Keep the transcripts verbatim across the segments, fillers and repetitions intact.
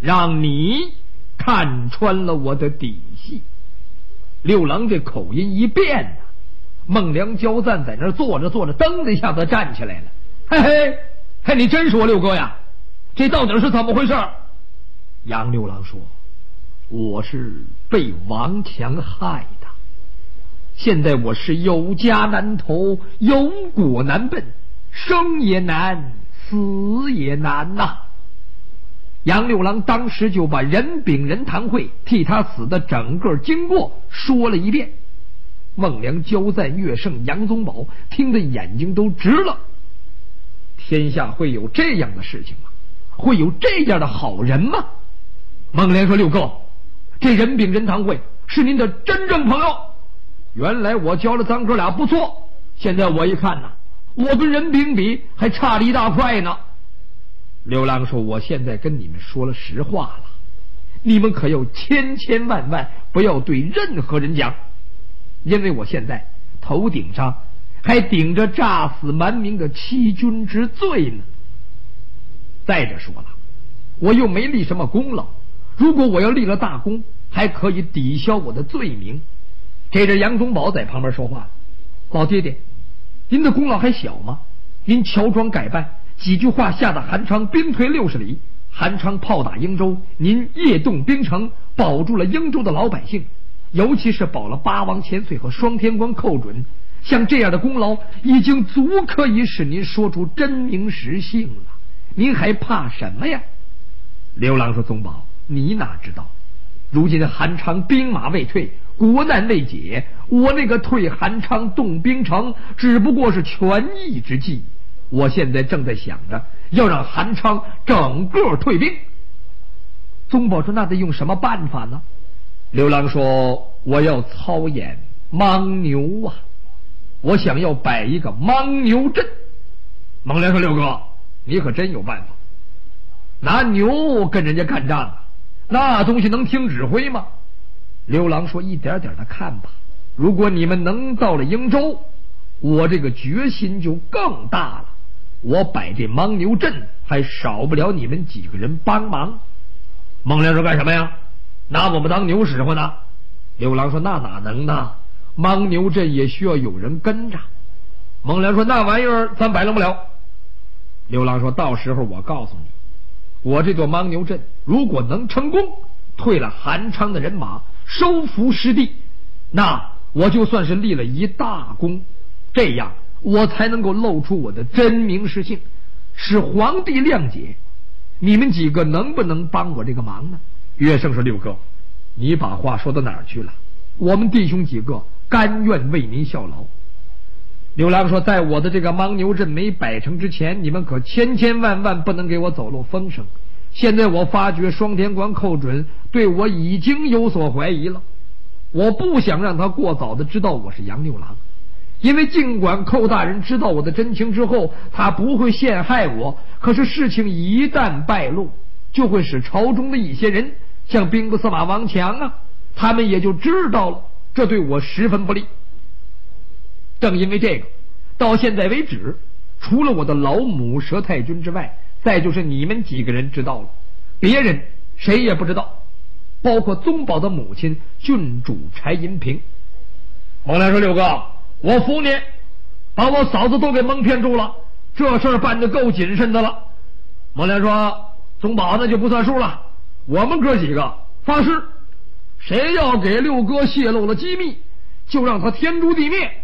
让你看穿了我的底细。六郎这口音一变呢，孟良交赞在那儿坐着坐着，噔的一下子站起来了。嘿嘿嘿，你真是我六哥呀？这到底是怎么回事？杨六郎说，我是被王强害的，现在我是有家难投，有国难奔，生也难，死也难呐、啊。杨六郎当时就把任秉任堂会替他死的整个经过说了一遍。孟良、焦赞、岳胜、杨宗保听得眼睛都直了。天下会有这样的事情吗？会有这样的好人吗？孟良说，六哥，这任秉任堂会是您的真正朋友，原来我教了咱哥俩不错，现在我一看呢，我跟任秉比还差了一大块呢。刘郎说，我现在跟你们说了实话了，你们可要千千万万不要对任何人讲，因为我现在头顶上还顶着诈死瞒名的欺君之罪呢。再者说了，我又没立什么功劳，如果我要立了大功，还可以抵消我的罪名。这阵杨宗保在旁边说话了，老爹爹，您的功劳还小吗？您乔装改扮，几句话吓得韩昌兵退六十里，韩昌炮打英州，您夜动兵城，保住了英州的老百姓，尤其是保了八王千岁和双天官寇准，像这样的功劳已经足可以使您说出真名实姓了，您还怕什么呀？刘郎说，宗保，你哪知道，如今韩昌兵马未退，国难未解，我那个退韩昌动兵城只不过是权宜之计，我现在正在想着要让韩昌整个退兵。宗保说，那得用什么办法呢？刘郎说，我要操演牦牛啊，我想要摆一个牦牛阵。孟良说，六哥，你可真有办法，拿牛跟人家干仗啊，那东西能听指挥吗？刘郎说，一点点的看吧，如果你们能到了英州，我这个决心就更大了，我摆这牦牛阵还少不了你们几个人帮忙。孟良说，干什么呀？拿我们当牛使唤呢？刘郎说，那哪能呢，牦牛阵也需要有人跟着。孟良说，那玩意儿咱摆弄不了。刘郎说，到时候我告诉你，我这座牦牛阵如果能成功，退了韩昌的人马，收复失地，那我就算是立了一大功，这样我才能够露出我的真名实姓，使皇帝谅解。你们几个能不能帮我这个忙呢？岳胜说，六哥，你把话说到哪儿去了？我们弟兄几个甘愿为您效劳。刘郎说，在我的这个牦牛阵没摆成之前，你们可千千万万不能给我走漏风声。现在我发觉双天官寇准对我已经有所怀疑了，我不想让他过早的知道我是杨六郎，因为尽管寇大人知道我的真情之后，他不会陷害我，可是事情一旦败露，就会使朝中的一些人，像兵部司马王强啊，他们也就知道了，这对我十分不利。正因为这个，到现在为止，除了我的老母佘太君之外，再就是你们几个人知道了，别人谁也不知道，包括宗保的母亲郡主柴银平。孟良说，六哥，我服你，把我嫂子都给蒙骗住了，这事儿办得够谨慎的了。孟良说，宗保那就不算数了，我们哥几个发誓，谁要给六哥泄露了机密，就让他天诛地灭。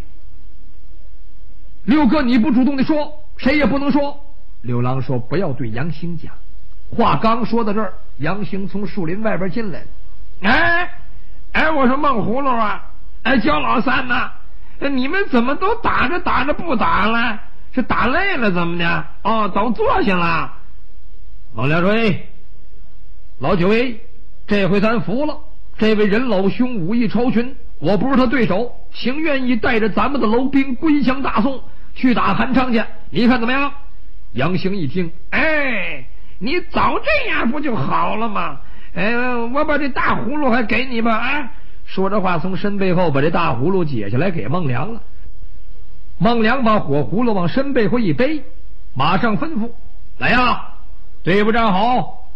六哥你不主动的说，谁也不能说。刘郎说，不要对杨兴讲。话刚说到这儿，杨兴从树林外边进来了。哎哎，我说孟葫芦啊，哎，焦老三呐、啊，你们怎么都打着打着不打了？是打累了怎么的？哦，都坐下了。孟良说，哎，老九哎，这回咱服了，这位任老兄武艺超群，我不是他对手，情愿意带着咱们的楼兵归降大宋，去打韩昌去，你看怎么样？杨兴一听，哎，你早这样不就好了吗？哎，我把这大葫芦还给你吧。啊，说着话从身背后把这大葫芦解下来给孟良了。孟良把火葫芦往身背后一背，马上吩咐，来呀，队伍站好，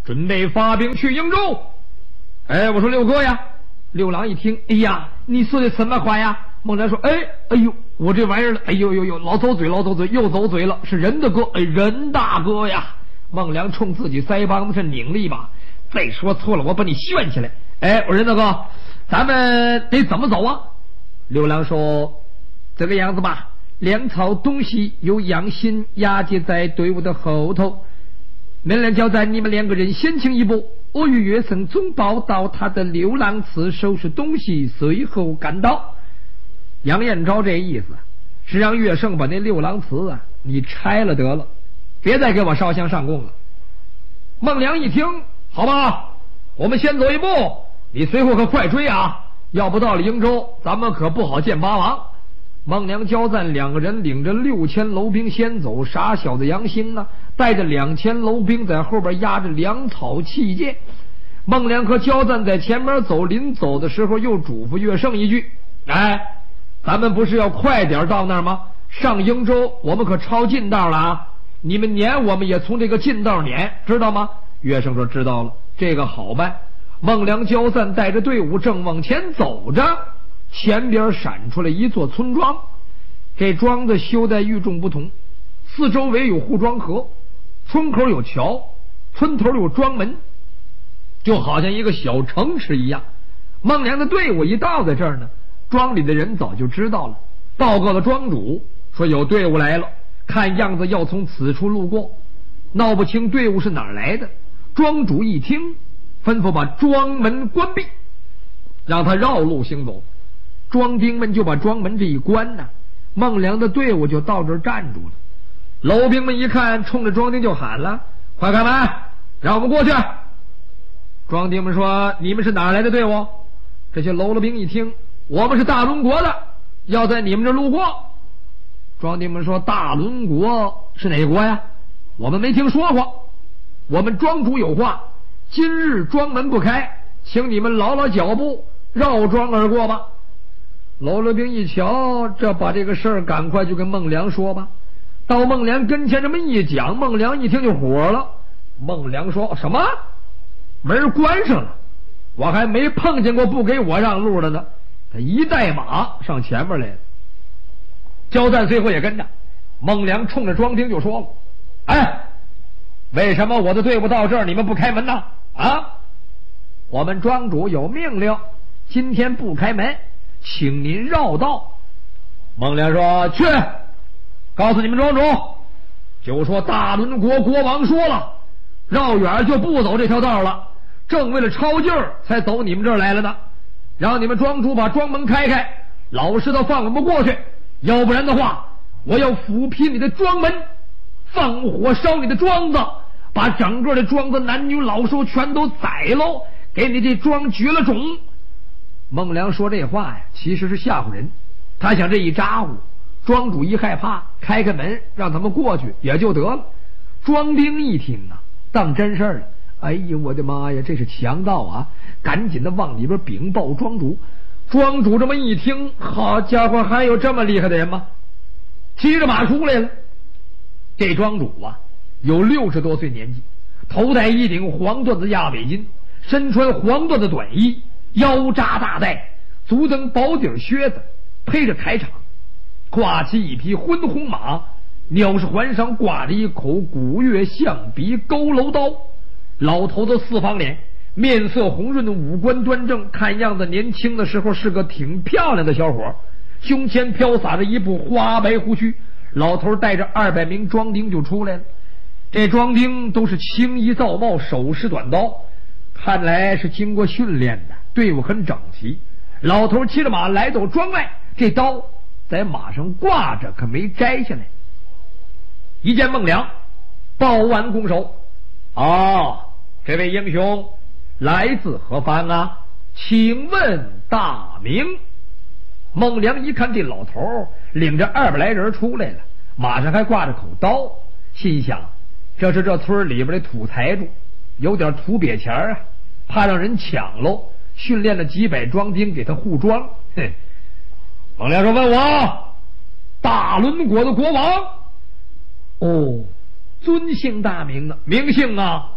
准备发兵去营州。哎，我说六哥呀。六郎一听，哎呀，你说的什么话呀？孟良说，哎，哎呦，我这玩意儿，哎呦呦呦，老走嘴，老走嘴，又走嘴了，是人的哥，哎，人大哥呀！孟良冲自己腮帮子是拧了一把，再说错了，我把你炫起来。哎，我说人大哥，咱们得怎么走啊？六郎说，这个样子吧，粮草东西由杨新押解在队伍的后头，门人交代你们两个人先行一步。我与岳圣总报到他的六郎祠收拾东西，随后赶到。杨彦昭这意思是让岳圣把那六郎祠啊，你拆了得了，别再给我烧香上供了。孟良一听，好吧，我们先走一步，你随后可快追啊，要不到了营州，咱们可不好见八王。孟良、焦赞两个人领着六千楼兵先走，傻小子杨兴啊，带着两千楼兵在后边压着粮草器械。孟良和焦赞在前面走，临走的时候又嘱咐岳胜一句：“哎，咱们不是要快点到那儿吗？上英州我们可抄近道了啊！你们撵我们也从这个近道撵，知道吗？”岳胜说：“知道了，这个好办。”孟良、焦赞带着队伍正往前走着。前边闪出来一座村庄，这庄子修在与众不同，四周围有护庄河，村口有桥，村头有庄门，就好像一个小城池一样。孟良的队伍一到在这儿呢，庄里的人早就知道了，报告了庄主，说有队伍来了，看样子要从此处路过，闹不清队伍是哪儿来的。庄主一听，吩咐把庄门关闭，让他绕路行走。庄丁们就把庄门这一关呢，孟良的队伍就到这儿站住了。楼兵们一看，冲着庄丁就喊了：“快开门，让我们过去！”庄丁们说：“你们是哪来的队伍？”这些楼了兵一听：“我们是大轮国的，要在你们这路过。”庄丁们说：“大轮国是哪国呀？我们没听说过。我们庄主有话，今日庄门不开，请你们劳劳脚步，绕庄而过吧。”楼了兵一瞧，这把这个事儿赶快就跟孟良说吧。到孟良跟前这么一讲，孟良一听就火了。孟良说：“什么？门关上了，我还没碰见过不给我让路的呢。”他一带马上前面来了，焦赞随后也跟着。孟良冲着庄丁就说了：“哎，为什么我的队伍到这儿你们不开门呢？啊，我们庄主有命令，今天不开门，请您绕道。”孟良说：“去，告诉你们庄主，就说大轮国国王说了，绕远就不走这条道了，正为了抄劲儿才走你们这儿来了呢。让你们庄主把庄门开开，老实的放我们过去，要不然的话，我要斧劈你的庄门，放火烧你的庄子，把整个的庄子男女老少全都宰喽，给你这庄绝了种。”孟良说这话呀，其实是吓唬人，他想这一咋呼，庄主一害怕，开开门让他们过去也就得了。庄丁一听啊，当真事儿了，哎呀，我的妈呀，这是强盗啊！赶紧的往里边禀报庄主。庄主这么一听，好家伙，还有这么厉害的人吗？骑着马出来了。这庄主啊，有六十多岁年纪，头戴一顶黄缎子鸭尾巾，身穿黄缎的短衣，腰扎大带，足蹬薄底靴子，配着铠氅，挂起一匹昏红马，鸟是环上挂着一口古月象鼻佝偻刀。老头子四方脸，面色红润的五官端正，看样子年轻的时候是个挺漂亮的小伙，胸前飘洒着一部花白胡须。老头带着二百名庄丁就出来了，这庄丁都是青衣皂帽，手持短刀，看来是经过训练的，队伍很整齐。老头骑着马来到庄外，这刀在马上挂着，可没摘下来。一见孟良，报完拱手：“哦，这位英雄来自何方啊？请问大名？”孟良一看这老头领着二百来人出来了，马上还挂着口刀，心想这是这村里边的土财主，有点土瘪钱啊，怕让人抢喽，训练了几百庄丁给他护庄。哼！孟良说：“问我大轮国的国王？哦，尊姓大名呢？名姓啊？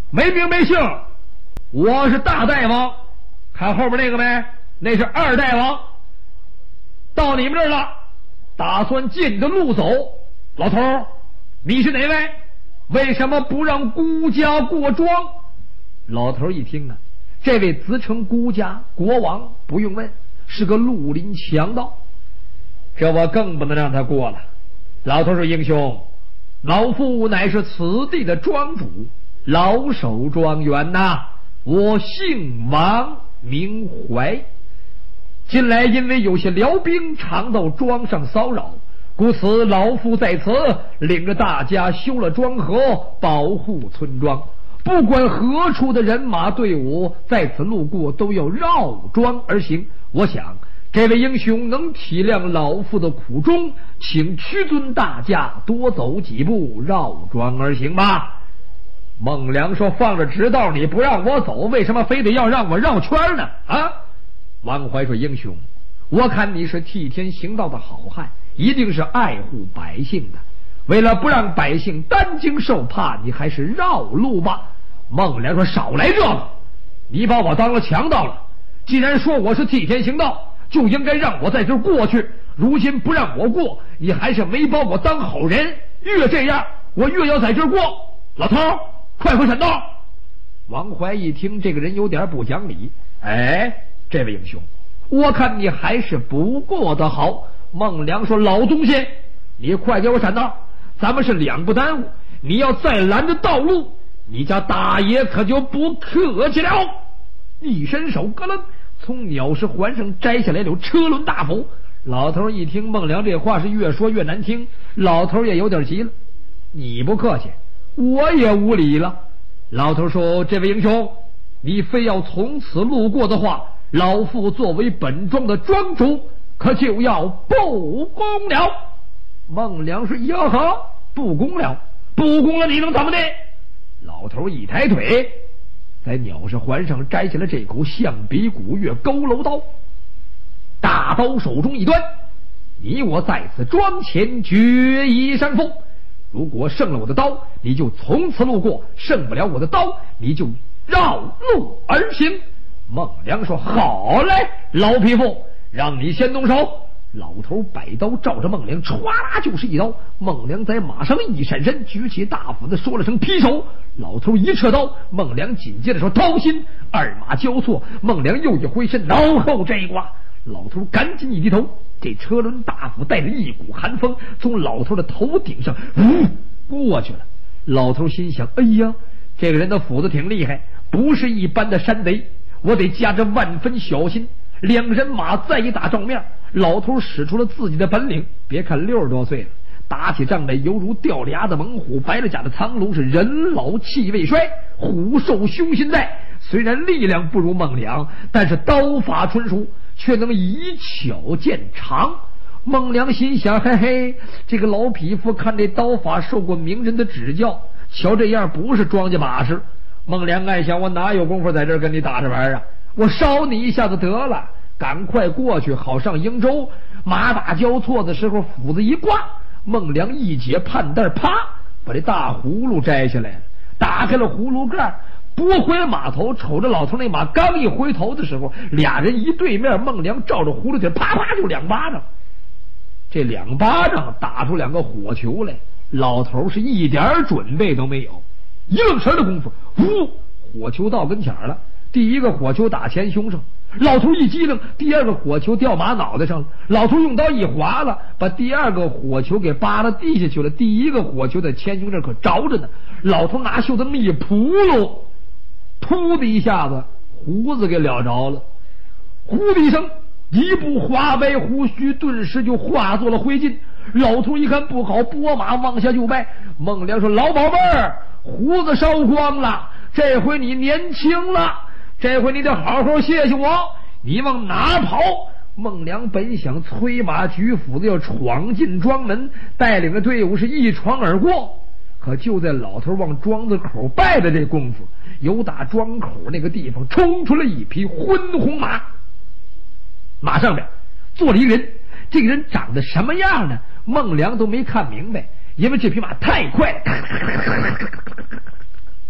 没名没姓，我是大大王。看后边那个没？那是二大王。到你们这儿了，打算借你的路走。老头儿，你是哪位？为什么不让孤家过庄？老头儿一听啊，这位自称孤家国王，不用问，是个绿林强盗，这我更不能让他过了。老头说：“英雄，老夫乃是此地的庄主，老守庄园呐，我姓王名怀。近来因为有些辽兵常到庄上骚扰，故此老夫在此领着大家修了庄河，保护村庄。不管何处的人马队伍在此路过，都要绕庄而行。我想这位英雄能体谅老夫的苦衷，请屈尊大驾多走几步，绕庄而行吧。”孟良说：“放着直道你不让我走，为什么非得要让我绕圈呢？”啊！王怀说：“英雄，我看你是替天行道的好汉，一定是爱护百姓的。为了不让百姓担惊受怕，你还是绕路吧。”孟良说：“少来这个，你把我当了强盗了。既然说我是替天行道，就应该让我在这儿过去。如今不让我过，你还是没把我当好人。越这样，我越要在这儿过。老头，快回闪道！”王怀一听这个人有点不讲理，哎，这位英雄，我看你还是不过得好。孟良说：“老东西，你快给我闪道，咱们是两不耽误。你要再拦着道路，你家大爷可就不客气了。”一伸手，咯楞，从鸟食环上摘下来了车轮大斧。老头一听孟良这话是越说越难听，老头也有点急了：“你不客气，我也无礼了。”老头说：“这位英雄，你非要从此路过的话，老夫作为本庄的庄主，可就要不公了。”孟良说：“哟呵，不公了，不公了，你能怎么的？”老头一抬腿，在鸟食环上摘下了这口象鼻古月佝偻刀，大刀手中一端：“你我在此庄前决一山峰，如果胜了我的刀，你就从此路过；胜不了我的刀，你就绕路而行。”孟良说：“好嘞，老匹夫，让你先动手。”老头摆刀照着孟良歘啦就是一刀。孟良在马上一闪身，举起大斧子说了声劈手。老头一撤刀，孟良紧接着说掏心。二马交错，孟良又一回身，脑后这一刮。老头赶紧一低头，这车轮大斧带着一股寒风从老头的头顶上呜过去了。老头心想：哎呀，这个人的斧子挺厉害，不是一般的山贼，我得加着万分小心。两人马再一打照面，老头使出了自己的本领。别看六十多岁了，打起仗来犹如掉了牙的猛虎，白了甲的苍龙，是人老气未衰，虎兽凶心在。虽然力量不如孟良，但是刀法纯熟，却能以巧见长。孟良心想：嘿嘿，这个老匹夫看这刀法受过名人的指教，瞧这样不是庄稼把式。孟良暗想：我哪有功夫在这儿跟你打着玩啊？我烧你一下子得了，赶快过去好上瀛州。马打交错的时候，斧子一挂，孟良一解판袋，啪，把这大葫芦摘下来了，打开了葫芦盖，拨回了马头，瞅着老头那马，刚一回头的时候，俩人一对面，孟良照着葫芦底啪啪就两巴掌。这两巴掌打出两个火球来，老头是一点准备都没有，一愣神的功夫，呼，火球到跟前了。第一个火球打前胸上，老头一激灵，第二个火球掉马脑袋上了。老头用刀一划了，把第二个火球给扒拉地下去了。第一个火球在前胸这可着着呢。老头拿袖子那么一扑噜，噗的一下子胡子给燎着了，呼的一声，一部花白胡须顿时就化作了灰烬。老头一看不好，拨马往下就拜。孟良说：老宝贝儿，胡子烧光了，这回你年轻了，这回你得好好谢谢我。你往哪跑？孟良本想催马举斧子要闯进庄门，带领着队伍是一闯而过，可就在老头往庄子口拜的这功夫，由打庄口那个地方冲出了一匹昏红马，马上边坐了一人。这个人长得什么样呢？孟良都没看明白，因为这匹马太快了。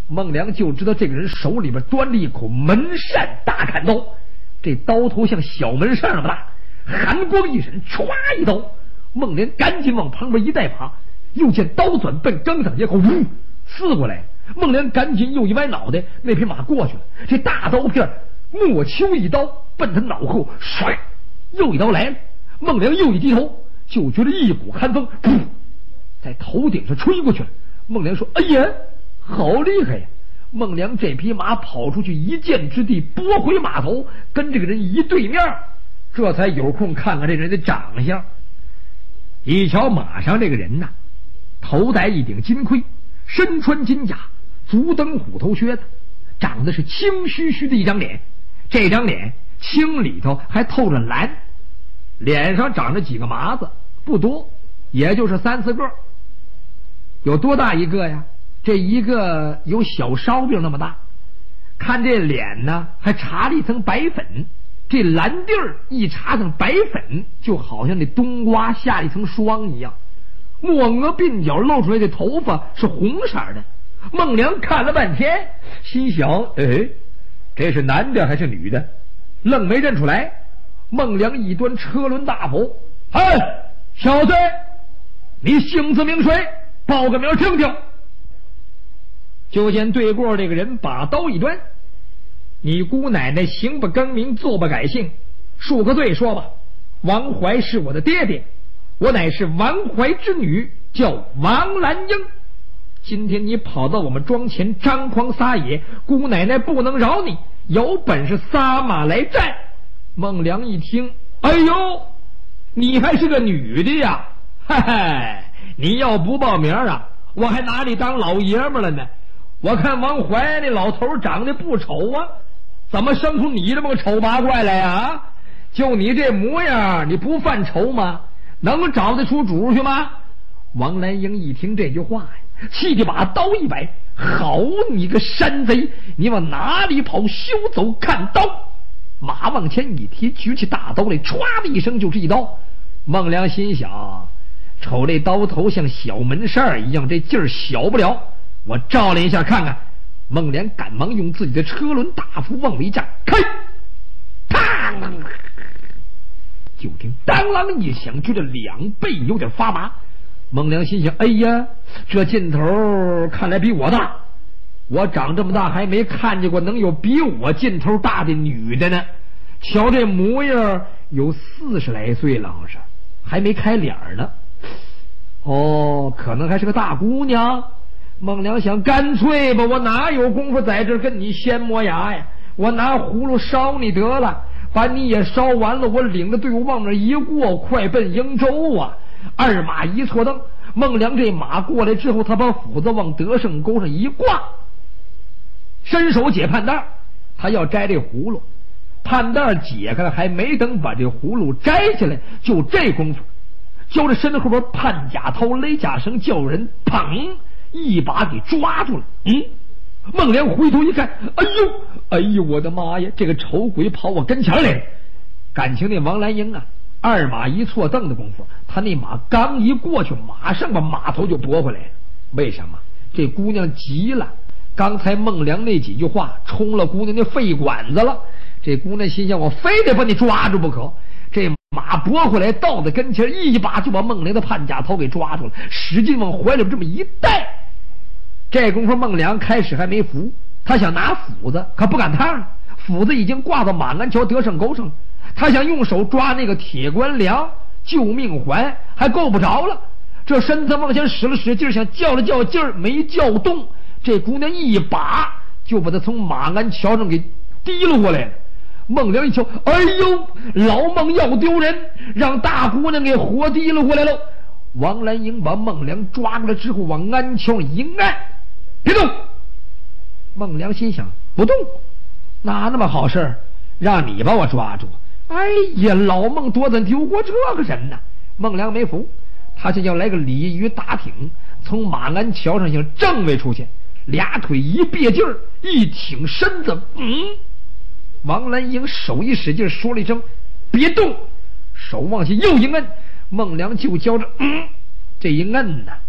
孟良就知道这个人手里边端着一口门扇大砍刀，这刀头像小门扇那么大，寒光一闪，歘一刀。孟良赶紧往旁边一带爬，又见刀转奔钢掌接口，呜刺过来。孟良赶紧又一歪脑袋，那匹马过去了，这大刀片莫秋一刀奔他脑后，甩又一刀来了。孟良又一低头，就觉得一股寒风噗在头顶上吹过去了。孟良说：“哎呀，好厉害呀！”孟良这匹马跑出去一箭之地，拨回马头，跟这个人一对面，这才有空看看这人的长相。一瞧马上这个人呐，头戴一顶金盔，身穿金甲，足蹬虎头靴子，长得是青须须的一张脸，这张脸青里头还透着蓝，脸上长着几个麻子，不多，也就是三四个。有多大一个呀？这一个有小烧饼那么大。看这脸呢，还擦了一层白粉，这蓝地儿一擦上白粉，就好像那冬瓜下了一层霜一样。抹额鬓角露出来的头发是红色的。孟良看了半天，心想：哎，这是男的还是女的？愣没认出来。孟良一端车轮大斧：“哎，小子，你姓字名谁？报个名听听。”就见对过这个人把刀一端：“你姑奶奶行不更名，坐不改姓，恕个罪说吧。王怀是我的爹爹，我乃是王怀之女，叫王兰英。今天你跑到我们庄前张狂撒野，姑奶奶不能饶你，有本事撒马来战。”孟良一听：“哎呦，你还是个女的呀！嘿嘿，你要不报名啊，我还拿你当老爷们了呢。我看王怀那老头长得不丑啊，怎么生出你这么个丑八怪来呀？就你这模样，你不犯愁吗？能找得出主去吗？”王兰英一听这句话呀，气得把刀一摆：“好你个山贼，你往哪里跑？休走！看刀！”马往前一提，举起大刀来，唰的一声就是一刀。孟良心想：瞅这刀头像小门扇一样，这劲儿小不了，我照了一下看看。孟良赶忙用自己的车轮大斧往里架，开，嘡！就听当啷一响，觉得两背有点发麻。孟良心想：哎呀，这劲头看来比我大。我长这么大还没看见过能有比我劲头大的女的呢。瞧这模样，有四十来岁了，好像还没开脸呢。哦，可能还是个大姑娘。孟良想，干脆吧，我哪有功夫在这儿跟你掀磨牙呀？我拿葫芦烧你得了，把你也烧完了，我领着队伍往那一过，快奔瀛州啊！二马一错蹬，孟良这马过来之后，他把斧子往德胜沟上一挂，伸手解판袋，他要摘这葫芦，판袋解开了，还没等把这葫芦摘下来，就这功夫，就着身后边判甲涛勒甲绳，叫人砰一把给抓住了。嗯，孟良回头一看，哎呦，哎呦，我的妈呀！这个丑鬼跑我跟前来了。感情那王兰英啊，二马一错蹬的功夫，他那马刚一过去，马上把马头就拨回来了。为什么？这姑娘急了。刚才孟良那几句话冲了姑娘的肺管子了，这姑娘心想，我非得把你抓住不可。这马拨回来到他跟前，一把就把孟良的判甲头给抓住了，使劲往怀里这么一带。这功夫孟良开始还没服，他想拿斧子，可不赶趟，斧子已经挂到马鞍桥德胜沟上了。他想用手抓那个铁官梁救命环，还够不着了。这身子往前使了使劲，想较了较劲儿，没较动。这姑娘一把就把他从马鞍桥上给提了过来了。孟良一瞧，哎呦，老孟要丢人，让大姑娘给活提了过来了。王兰英把孟良抓过来之后，往鞍桥上一按，别动。孟良心想，不动，哪那么好事儿，让你把我抓住？哎呀，老孟多怎丢过这个人呢？孟良没服，他就要来个鲤鱼打挺，从马鞍桥上想正位出去，俩腿一别劲儿，一挺身子，嗯，王兰英手一使劲，说了一声别动，手往下又一摁，孟良就觉着嗯，这一摁呢，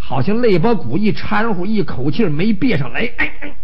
好像肋巴骨一掺和，一口气没憋上来，哎哎